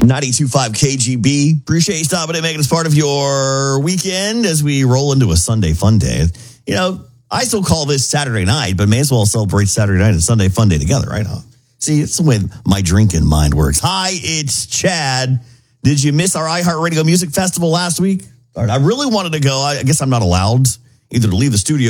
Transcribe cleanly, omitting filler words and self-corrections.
92.5 KGB. Appreciate you stopping and making us part of your weekend as we roll into a Sunday fun day. You know, I still call this Saturday night, but may as well celebrate Saturday night and Sunday fun day together, right? See, it's the way my drinking mind works. Hi, it's Chad. Did you miss our iHeartRadio Music Festival last week? I really wanted to go. I guess I'm not allowed either to leave the studio